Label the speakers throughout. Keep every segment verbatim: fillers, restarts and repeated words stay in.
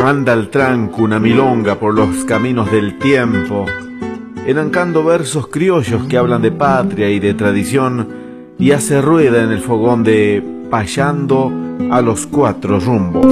Speaker 1: anda al tranco una milonga por los caminos del tiempo, enancando versos criollos que hablan de patria y de tradición, y hace rueda en el fogón de Payando a los cuatro rumbos.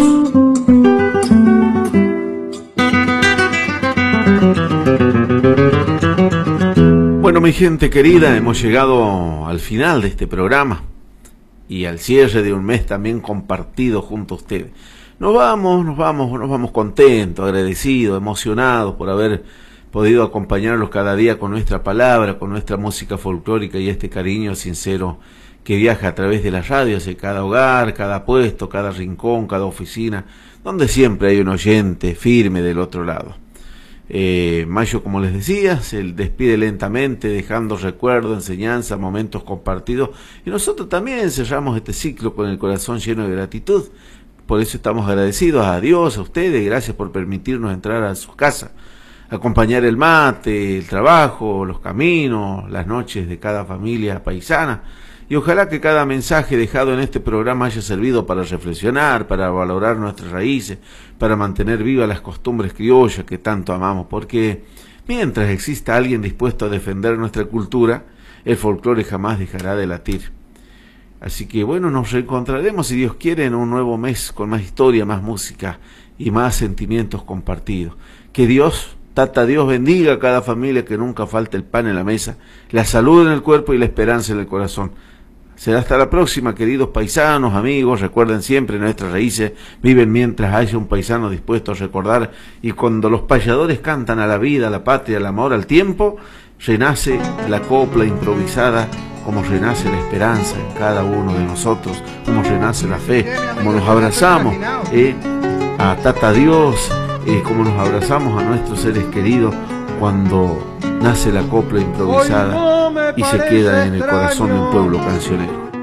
Speaker 1: Bueno, mi gente querida, hemos llegado al final de este programa y al cierre de un mes también compartido junto a ustedes. Nos vamos, nos vamos, nos vamos contentos, agradecidos, emocionados por haber podido acompañarlos cada día con nuestra palabra, con nuestra música folclórica y este cariño sincero que viaja a través de las radios de cada hogar, cada puesto, cada rincón, cada oficina, donde siempre hay un oyente firme del otro lado. Eh, Mayo, como les decía, se despide lentamente, dejando recuerdos, enseñanza, momentos compartidos, y nosotros también cerramos este ciclo con el corazón lleno de gratitud. Por eso estamos agradecidos a Dios, a ustedes, gracias por permitirnos entrar a sus casas, acompañar el mate, el trabajo, los caminos, las noches de cada familia paisana, y ojalá que cada mensaje dejado en este programa haya servido para reflexionar, para valorar nuestras raíces, para mantener vivas las costumbres criollas que tanto amamos, porque mientras exista alguien dispuesto a defender nuestra cultura, el folclore jamás dejará de latir. Así que bueno, nos reencontraremos si Dios quiere en un nuevo mes con más historia, más música y más sentimientos compartidos. Que Dios, Tata Dios, bendiga a cada familia, que nunca falte el pan en la mesa, la salud en el cuerpo y la esperanza en el corazón. Será hasta la próxima, queridos paisanos, amigos. Recuerden siempre, nuestras raíces viven mientras haya un paisano dispuesto a recordar, y cuando los payadores cantan a la vida, a la patria, al amor, al tiempo, renace la copla improvisada, como renace la esperanza en cada uno de nosotros, como renace la fe, como nos abrazamos eh, a Tata Dios, eh, como nos abrazamos a nuestros seres queridos cuando nace la copla improvisada y se queda en el corazón de un pueblo cancionero.